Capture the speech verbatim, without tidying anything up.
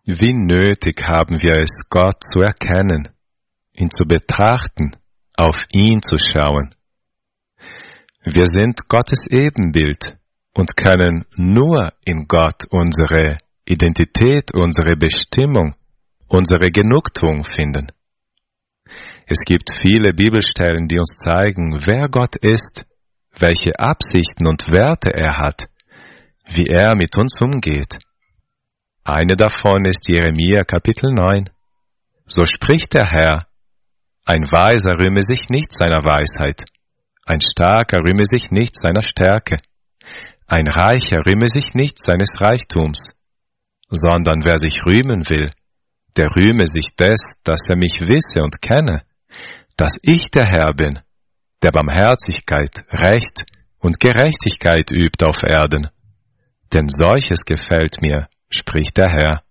Wie nötig haben wir es, Gott zu erkennen, ihn zu betrachten, auf ihn zu schauen. Wir sind Gottes Ebenbild und können nur in Gott unsere Identität, unsere Bestimmung, unsere Genugtuung finden. Es gibt viele Bibelstellen, die uns zeigen, wer Gott ist, welche Absichten und Werte er hat, wie er mit uns umgeht. Eine davon ist Jeremia Kapitel neun. So spricht der Herr: Ein Weiser rühme sich nicht seiner Weisheit, ein Starker rühme sich nicht seiner Stärke, ein Reicher rühme sich nicht seines Reichtums, sondern wer sich rühmen will, der rühme sich des, dass er mich wisse und kenne, dass ich der Herr bin, der Barmherzigkeit, Recht und Gerechtigkeit übt auf Erden. Denn solches gefällt mir, spricht der Herr.